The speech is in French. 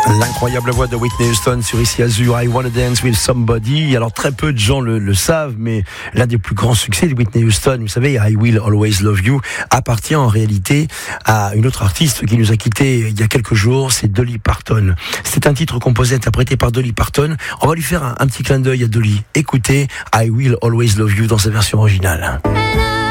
L'incroyable voix de Whitney Houston sur Ici Azur, I Wanna Dance With Somebody. Alors très peu de gens le savent, mais l'un des plus grands succès de Whitney Houston, vous savez, I Will Always Love You, appartient en réalité à une autre artiste qui nous a quittés il y a quelques jours, c'est Dolly Parton. C'est un titre composé et interprété par Dolly Parton. On va lui faire un petit clin d'œil à Dolly. Écoutez I Will Always Love You dans sa version originale.